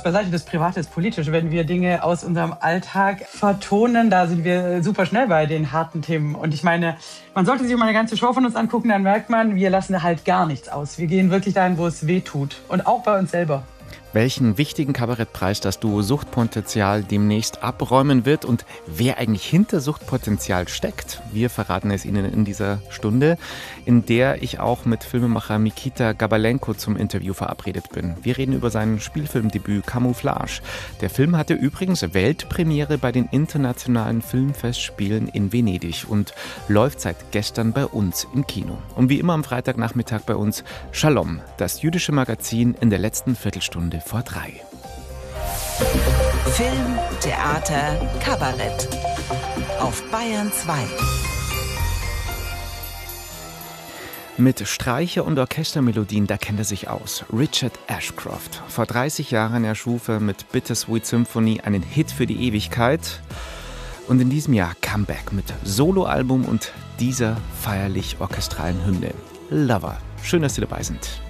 beiseite, das Private ist politisch. Wenn wir Dinge aus unserem Alltag vertonen, da sind wir super schnell bei den harten Themen. Und ich meine, man sollte sich mal eine ganze Show von uns angucken, dann merkt man, wir lassen halt gar nichts aus. Wir gehen wirklich dahin, wo es weh tut. Und auch bei uns selber. Welchen wichtigen Kabarettpreis das Duo Suchtpotenzial demnächst abräumen wird und wer eigentlich hinter Suchtpotenzial steckt, wir verraten es Ihnen in dieser Stunde, in der ich auch mit Filmemacher Mikita Gabalenko zum Interview verabredet bin. Wir reden über sein Spielfilmdebüt Camouflage. Der Film hatte übrigens Weltpremiere bei den internationalen Filmfestspielen in Venedig und läuft seit gestern bei uns im Kino. Und wie immer am Freitagnachmittag bei uns Shalom, das jüdische Magazin in der letzten Viertelstunde vor 3. Film, Theater, Kabarett. Auf Bayern 2. Mit Streicher- und Orchestermelodien, da kennt er sich aus. Richard Ashcroft. Vor 30 Jahren erschuf er mit Bittersweet Symphony einen Hit für die Ewigkeit. Und in diesem Jahr Comeback mit Soloalbum und dieser feierlich orchestralen Hymne. Lover. Schön, dass Sie dabei sind.